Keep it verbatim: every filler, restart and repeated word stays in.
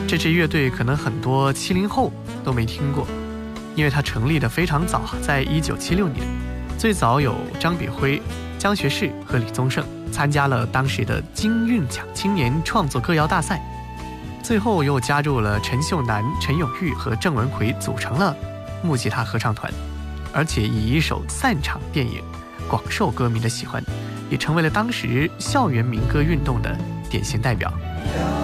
这支乐队可能很多七零后都没听过，因为它成立的非常早，在一九七六年。最早有张炳辉、江学士和李宗盛参加了当时的金韵奖青年创作歌谣大赛，最后又加入了陈秀楠、陈永玉和郑文奎，组成了木吉他合唱团，而且以一首散场电影广受歌迷的喜欢，也成为了当时校园民歌运动的典型代表。